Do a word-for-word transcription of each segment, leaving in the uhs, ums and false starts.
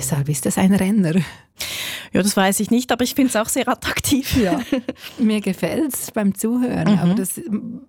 Deshalb ist es ein Renner. Ja, das weiß ich nicht, aber ich finde es auch sehr attraktiv. Ja, mir gefällt es beim Zuhören. Mhm. Aber das,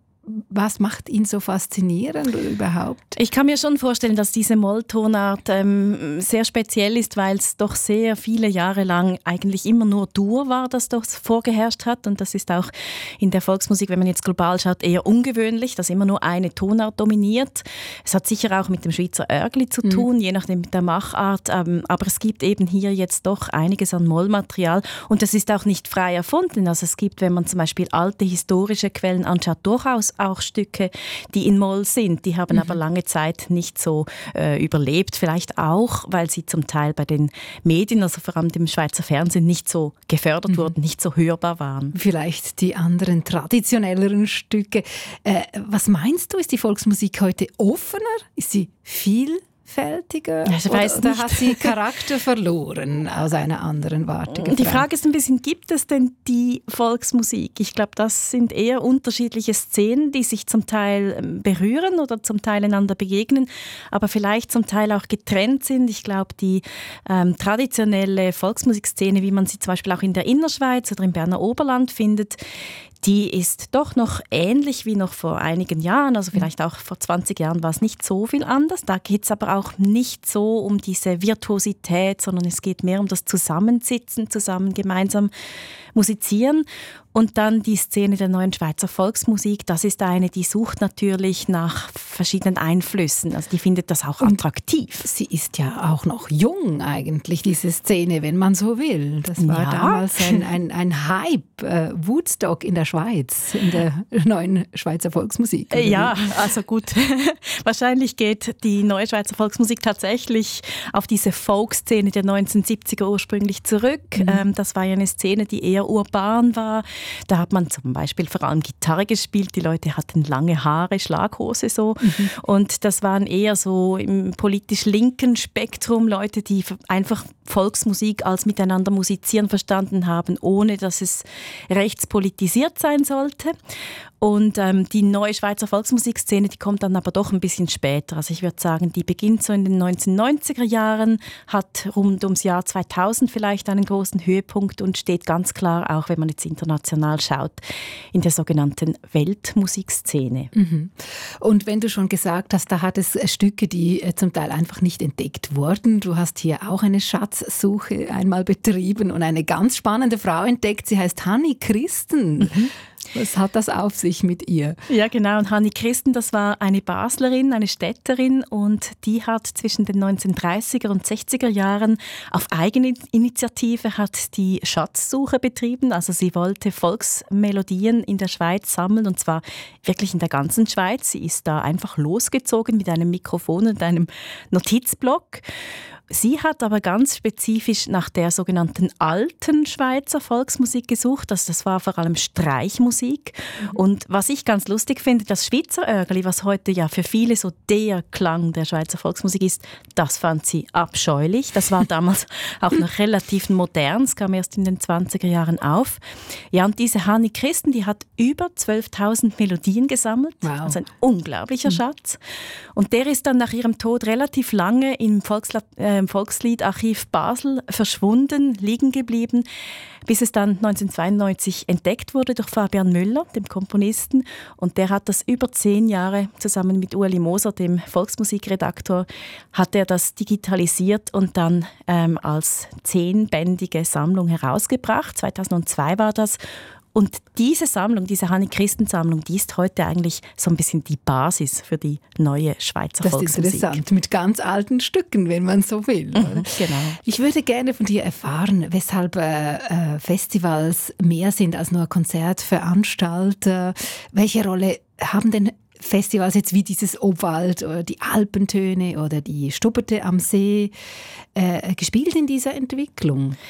was macht ihn so faszinierend überhaupt? Ich kann mir schon vorstellen, dass diese Molltonart ähm, sehr speziell ist, weil es doch sehr viele Jahre lang eigentlich immer nur Dur war, das dort vorgeherrscht hat. Und das ist auch in der Volksmusik, wenn man jetzt global schaut, eher ungewöhnlich, dass immer nur eine Tonart dominiert. Es hat sicher auch mit dem Schweizer Örgli zu tun, mhm. je nachdem mit der Machart. Ähm, aber es gibt eben hier jetzt doch einiges an Mollmaterial. Und das ist auch nicht frei erfunden. Also es gibt, wenn man zum Beispiel alte historische Quellen anschaut, durchaus auch Stücke, die in Moll sind. Die haben mhm. aber lange Zeit nicht so äh, überlebt. Vielleicht auch, weil sie zum Teil bei den Medien, also vor allem dem Schweizer Fernsehen, nicht so gefördert mhm. wurden, nicht so hörbar waren. Vielleicht die anderen traditionelleren Stücke. Äh, was meinst du, ist die Volksmusik heute offener? Ist sie viel vielfältiger? Ich weiß oder, nicht. oder hat sie Charakter verloren aus einer anderen Warte gefragt? Die Frage ist ein bisschen, gibt es denn die Volksmusik? Ich glaube, das sind eher unterschiedliche Szenen, die sich zum Teil berühren oder zum Teil einander begegnen, aber vielleicht zum Teil auch getrennt sind. Ich glaube, die ähm, traditionelle Volksmusikszene, wie man sie zum Beispiel auch in der Innerschweiz oder im Berner Oberland findet, die ist doch noch ähnlich wie noch vor einigen Jahren, also vielleicht auch vor zwanzig Jahren war es nicht so viel anders. Da geht es aber auch nicht so um diese Virtuosität, sondern es geht mehr um das Zusammensitzen, zusammen gemeinsam musizieren. Und dann die Szene der neuen Schweizer Volksmusik, das ist eine, die sucht natürlich nach verschiedenen Einflüssen. Also die findet das auch attraktiv. Und sie ist ja auch noch jung eigentlich, diese Szene, wenn man so will. Das war ja damals ein, ein, ein Hype, äh, Woodstock in der Schweiz, in der neuen Schweizer Volksmusik. Oder? Ja, also gut. Wahrscheinlich geht die neue Schweizer Volksmusik tatsächlich auf diese Folk-Szene der neunzehnhundertsiebziger ursprünglich zurück. Mhm. Ähm, das war ja eine Szene, die eher urban war. Da hat man zum Beispiel vor allem Gitarre gespielt. Die Leute hatten lange Haare, Schlaghose so. Mhm. Und das waren eher so im politisch linken Spektrum Leute, die einfach Volksmusik als miteinander musizieren verstanden haben, ohne dass es rechtspolitisiert sein sollte. Und ähm, die neue Schweizer Volksmusikszene, die kommt dann aber doch ein bisschen später. Also ich würde sagen, die beginnt so in den neunzehnhundertneunziger Jahren, hat rund ums Jahr zweitausend vielleicht einen großen Höhepunkt und steht ganz klar, auch wenn man jetzt international schaut, in der sogenannten Weltmusikszene. Mhm. Und wenn du schon gesagt hast, da hat es Stücke, die zum Teil einfach nicht entdeckt wurden. Du hast hier auch eine Schatzsuche einmal betrieben und eine ganz spannende Frau entdeckt. Sie heißt Hanni Christen. Mhm. Was hat das auf sich mit ihr? Ja, genau. Und Hanni Christen, das war eine Baslerin, eine Städterin und die hat zwischen den neunzehnhundertdreißiger und sechziger Jahren auf eigene Initiative hat die Schatzsuche betrieben. Also sie wollte Volksmelodien in der Schweiz sammeln und zwar wirklich in der ganzen Schweiz. Sie ist da einfach losgezogen mit einem Mikrofon und einem Notizblock. Sie hat aber ganz spezifisch nach der sogenannten alten Schweizer Volksmusik gesucht. Also das war vor allem Streichmusik. Mhm. Und was ich ganz lustig finde, das Schweizer Örgli, was heute ja für viele so der Klang der Schweizer Volksmusik ist, das fand sie abscheulich. Das war damals auch noch relativ modern. Es kam erst in den zwanziger Jahren auf. Ja, und diese Hanni Christen, die hat über zwölftausend Melodien gesammelt. Wow. Also ein unglaublicher mhm. Schatz. Und der ist dann nach ihrem Tod relativ lange im Volksla- äh, im Volksliedarchiv Basel verschwunden, liegen geblieben, bis es dann neunzehnhundertzweiundneunzig entdeckt wurde durch Fabian Müller, dem Komponisten. Und der hat das über zehn Jahre zusammen mit Ueli Moser, dem Volksmusikredaktor, hat er das digitalisiert und dann ähm, als zehnbändige Sammlung herausgebracht. zweitausendzwei war das. Und diese Sammlung, diese Hanni-Christen-Sammlung, die ist heute eigentlich so ein bisschen die Basis für die neue Schweizer das Volksmusik. Das ist interessant, mit ganz alten Stücken, wenn man so will. Mhm, genau. Ich würde gerne von dir erfahren, weshalb äh, Festivals mehr sind als nur Konzertveranstalter. Welche Rolle haben denn Festivals jetzt wie dieses Obwald oder die Alpentöne oder die Stubberte am See äh, gespielt in dieser Entwicklung?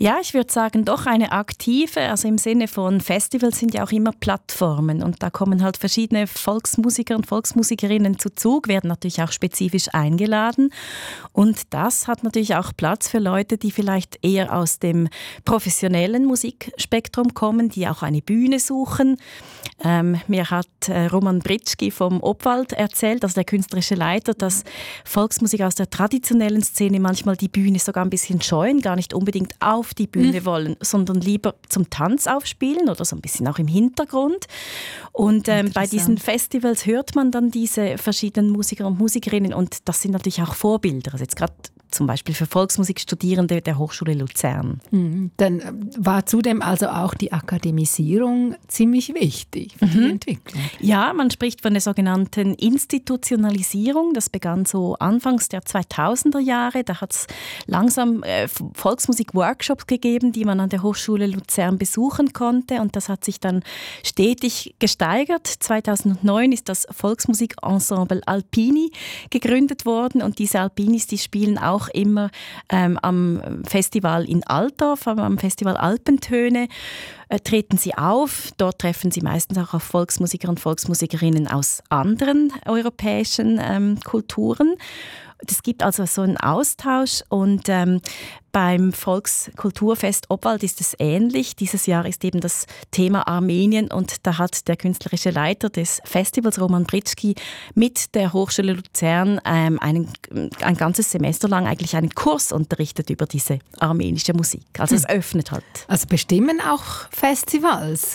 Ja, ich würde sagen, doch eine aktive, also im Sinne von Festivals sind ja auch immer Plattformen und da kommen halt verschiedene Volksmusiker und Volksmusikerinnen zu Zug, werden natürlich auch spezifisch eingeladen und das hat natürlich auch Platz für Leute, die vielleicht eher aus dem professionellen Musikspektrum kommen, die auch eine Bühne suchen. Ähm, mir hat äh, Roman Britschki vom Obwald erzählt, also der künstlerische Leiter, dass Volksmusik aus der traditionellen Szene manchmal die Bühne sogar ein bisschen scheuen, gar nicht unbedingt auf die Bühne mhm. wollen, sondern lieber zum Tanz aufspielen oder so ein bisschen auch im Hintergrund. Und ähm, bei diesen Festivals hört man dann diese verschiedenen Musiker und Musikerinnen und das sind natürlich auch Vorbilder. Also jetzt gerade zum Beispiel für Volksmusikstudierende der Hochschule Luzern. Mhm. Dann war zudem also auch die Akademisierung ziemlich wichtig für mhm. die Entwicklung. Ja, man spricht von der sogenannten Institutionalisierung. Das begann so anfangs der zweitausender Jahre. Da hat es langsam äh, Volksmusik-Workshops gegeben, die man an der Hochschule Luzern besuchen konnte. Und das hat sich dann stetig gesteigert. zweitausendneun ist das Volksmusikensemble Alpini gegründet worden. Und diese Alpinis, die spielen auch immer ähm, am Festival in Altdorf, am Festival Alpentöne, äh, treten sie auf. Dort treffen sie meistens auch auf Volksmusiker und Volksmusikerinnen aus anderen europäischen ähm, Kulturen. Es gibt also so einen Austausch und ähm, beim Volkskulturfest Obwald ist es ähnlich. Dieses Jahr ist eben das Thema Armenien und da hat der künstlerische Leiter des Festivals, Roman Britschki, mit der Hochschule Luzern ähm, einen, ein ganzes Semester lang eigentlich einen Kurs unterrichtet über diese armenische Musik. Also es öffnet halt. Also bestimmen auch Festivals,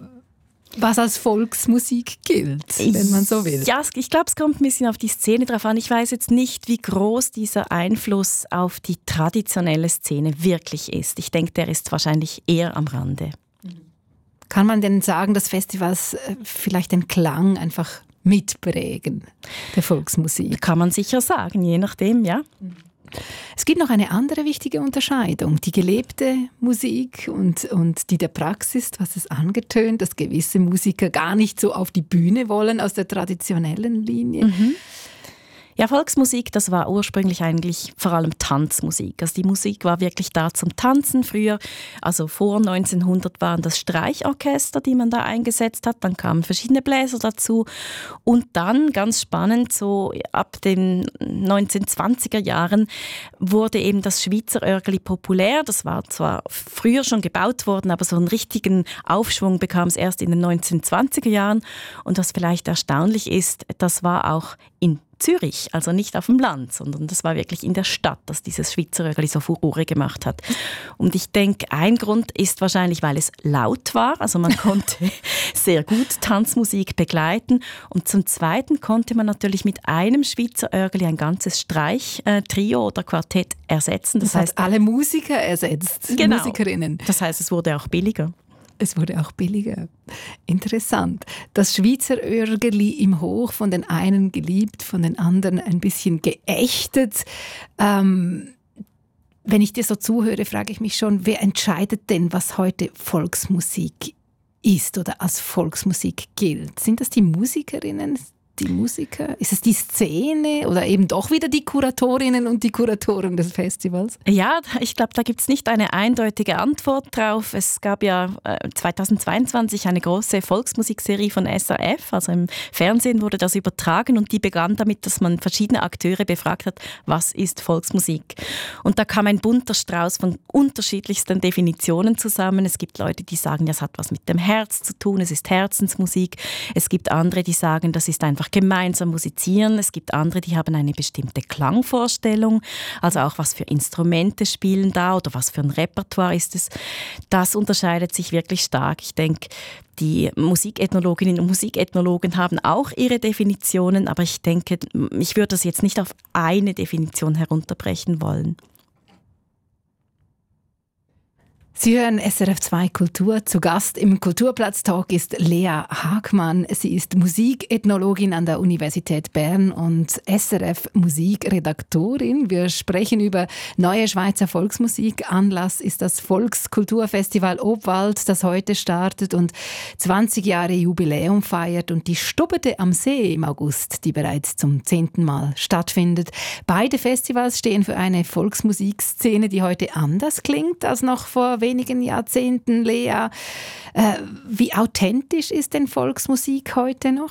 was als Volksmusik gilt, wenn man so will. Ja, ich glaube, es kommt ein bisschen auf die Szene drauf an. Ich weiß jetzt nicht, wie groß dieser Einfluss auf die traditionelle Szene wirklich ist. Ich denke, der ist wahrscheinlich eher am Rande. Kann man denn sagen, dass Festivals vielleicht den Klang einfach mitprägen, der Volksmusik? Kann man sicher sagen, je nachdem, ja. Es gibt noch eine andere wichtige Unterscheidung, die gelebte Musik und, und die der Praxis, was es angetönt, dass gewisse Musiker gar nicht so auf die Bühne wollen aus der traditionellen Linie. Mhm. Ja, Volksmusik, das war ursprünglich eigentlich vor allem Tanzmusik. Also die Musik war wirklich da zum Tanzen. Früher, also vor neunzehnhundert, waren das Streichorchester, die man da eingesetzt hat. Dann kamen verschiedene Bläser dazu. Und dann, ganz spannend, so ab den neunzehnhundertzwanziger Jahren wurde eben das Schweizer Örgeli populär. Das war zwar früher schon gebaut worden, aber so einen richtigen Aufschwung bekam es erst in den neunzehnhundertzwanziger Jahren. Und was vielleicht erstaunlich ist, das war auch in Zürich, also nicht auf dem Land, sondern das war wirklich in der Stadt, dass dieses Schweizer Örgeli so Furore gemacht hat. Und ich denke, ein Grund ist wahrscheinlich, weil es laut war, also man konnte sehr gut Tanzmusik begleiten und zum Zweiten konnte man natürlich mit einem Schweizer Örgeli ein ganzes Streich-Trio oder Quartett ersetzen. Das, das heißt, alle Musiker ersetzt, genau. Musikerinnen. Das heißt, es wurde auch billiger. Es wurde auch billiger. Interessant. Das Schweizer Örgeli im Hoch, von den einen geliebt, von den anderen ein bisschen geächtet. Ähm, wenn ich dir so zuhöre, frage ich mich schon, wer entscheidet denn, was heute Volksmusik ist oder als Volksmusik gilt? Sind das die Musikerinnen? Die Musiker? Ist es die Szene oder eben doch wieder die Kuratorinnen und die Kuratoren des Festivals? Ja, ich glaube, da gibt es nicht eine eindeutige Antwort drauf. Es gab ja äh, zweitausendzweiundzwanzig eine große Volksmusikserie von S R F, also im Fernsehen wurde das übertragen und die begann damit, dass man verschiedene Akteure befragt hat, was ist Volksmusik? Und da kam ein bunter Strauß von unterschiedlichsten Definitionen zusammen. Es gibt Leute, die sagen, das hat was mit dem Herz zu tun, es ist Herzensmusik. Es gibt andere, die sagen, das ist einfach gemeinsam musizieren. Es gibt andere, die haben eine bestimmte Klangvorstellung, also auch was für Instrumente spielen da oder was für ein Repertoire ist es. Das unterscheidet sich wirklich stark. Ich denke, die Musikethnologinnen und Musikethnologen haben auch ihre Definitionen, aber ich denke, ich würde das jetzt nicht auf eine Definition herunterbrechen wollen. Sie hören S R F zwei Kultur. Zu Gast im Kulturplatz-Talk ist Lea Hagmann. Sie ist Musikethnologin an der Universität Bern und S R F-Musikredaktorin. Wir sprechen über neue Schweizer Volksmusik. Anlass ist das Volkskulturfestival Obwald, das heute startet und zwanzig Jahre Jubiläum feiert, und die Stubete am See im August, die bereits zum zehnten Mal stattfindet. Beide Festivals stehen für eine Volksmusikszene, die heute anders klingt als noch vor wenigen Jahrzehnten. Lea, äh, wie authentisch ist denn Volksmusik heute noch?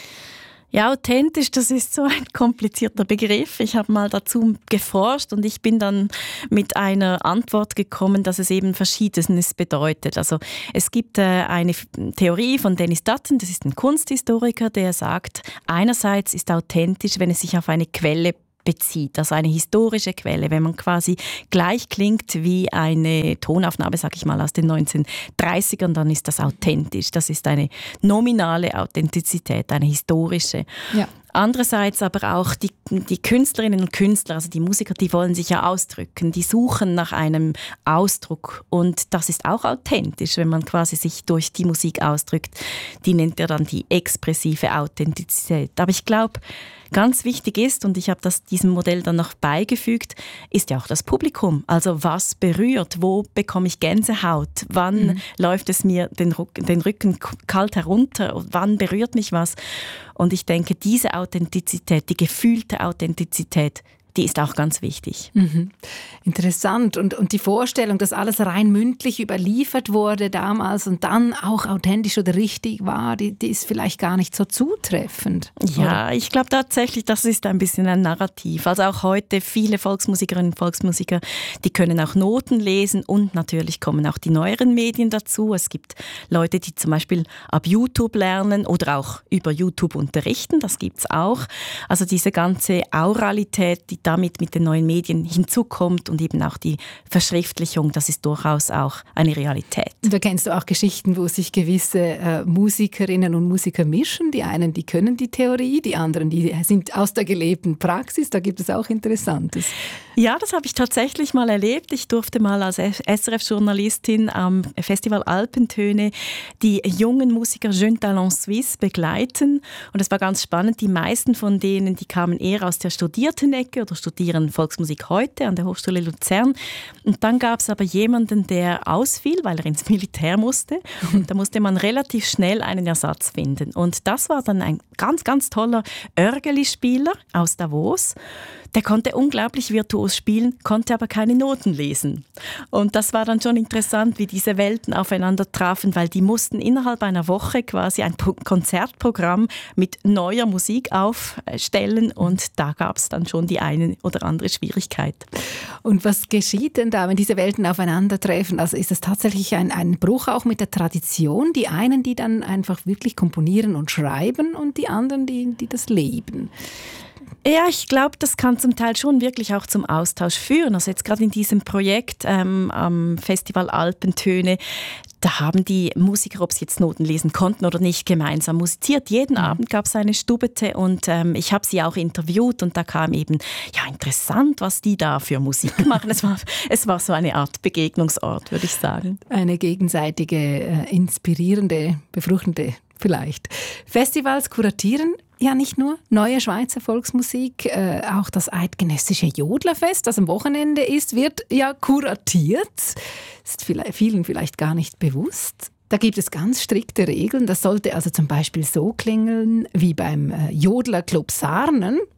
Ja, authentisch, das ist so ein komplizierter Begriff. Ich habe mal dazu geforscht und ich bin dann mit einer Antwort gekommen, dass es eben Verschiedenes bedeutet. Also es gibt äh, eine Theorie von Dennis Dutton, das ist ein Kunsthistoriker, der sagt, einerseits ist authentisch, wenn es sich auf eine Quelle bezieht, also eine historische Quelle, wenn man quasi gleich klingt wie eine Tonaufnahme, sag ich mal, aus den neunzehnhundertdreißigern, dann ist das authentisch. Das ist eine nominale Authentizität, eine historische. Ja. Andererseits aber auch die, die Künstlerinnen und Künstler, also die Musiker, die wollen sich ja ausdrücken, die suchen nach einem Ausdruck, und das ist auch authentisch, wenn man quasi sich durch die Musik ausdrückt. Die nennt er dann die expressive Authentizität. Aber ich glaube, ganz wichtig ist, und ich habe das diesem Modell dann noch beigefügt, ist ja auch das Publikum. Also was berührt, wo bekomme ich Gänsehaut, wann mhm. läuft es mir den, Rücken, den Rücken kalt herunter, wann berührt mich was. Und ich denke, diese Authentizität, die gefühlte Authentizität, die ist auch ganz wichtig. Mhm. Interessant. Und, und die Vorstellung, dass alles rein mündlich überliefert wurde damals und dann auch authentisch oder richtig war, die, die ist vielleicht gar nicht so zutreffend. Ja, oder? Ich glaube tatsächlich, das ist ein bisschen ein Narrativ. Also auch heute viele Volksmusikerinnen und Volksmusiker, die können auch Noten lesen, und natürlich kommen auch die neueren Medien dazu. Es gibt Leute, die zum Beispiel ab YouTube lernen oder auch über YouTube unterrichten, das gibt es auch. Also diese ganze Auralität, die damit mit den neuen Medien hinzukommt, und eben auch die Verschriftlichung, das ist durchaus auch eine Realität. Da kennst du auch Geschichten, wo sich gewisse äh, Musikerinnen und Musiker mischen. Die einen, die können die Theorie, die anderen, die sind aus der gelebten Praxis. Da gibt es auch Interessantes. Ja, das habe ich tatsächlich mal erlebt. Ich durfte mal als S R F-Journalistin am Festival Alpentöne die jungen Musiker Jeune Talent Suisse begleiten. Und es war ganz spannend. Die meisten von denen, die kamen eher aus der studierten Ecke oder studieren Volksmusik heute an der Hochschule Luzern. Und dann gab es aber jemanden, der ausfiel, weil er ins Militär musste. Und da musste man relativ schnell einen Ersatz finden. Und das war dann ein ganz, ganz toller Örgeli-Spieler aus Davos. Der konnte unglaublich virtuos spielen, konnte aber keine Noten lesen. Und das war dann schon interessant, wie diese Welten aufeinander trafen, weil die mussten innerhalb einer Woche quasi ein Konzertprogramm mit neuer Musik aufstellen, und da gab es dann schon die eine oder andere Schwierigkeit. Und was geschieht denn da, wenn diese Welten aufeinandertreffen? Also ist das tatsächlich ein, ein Bruch auch mit der Tradition? Die einen, die dann einfach wirklich komponieren und schreiben, und die anderen, die, die das leben? Ja, ich glaube, das kann zum Teil schon wirklich auch zum Austausch führen. Also jetzt gerade in diesem Projekt ähm, am Festival Alpentöne, da haben die Musiker, ob sie jetzt Noten lesen konnten oder nicht, gemeinsam musiziert. Jeden mhm. Abend gab es eine Stubete, und ähm, ich habe sie auch interviewt, und da kam eben, ja, interessant, was die da für Musik machen. es, war, es war so eine Art Begegnungsort, würde ich sagen. Eine gegenseitige, äh, inspirierende, befruchtende vielleicht. Festivals kuratieren ja nicht nur neue Schweizer Volksmusik, äh, auch das eidgenössische Jodlerfest, das am Wochenende ist, wird ja kuratiert. Ist vielleicht, vielen vielleicht gar nicht bewusst. Da gibt es ganz strikte Regeln. Das sollte also zum Beispiel so klingeln wie beim äh, Jodlerclub Sarnen.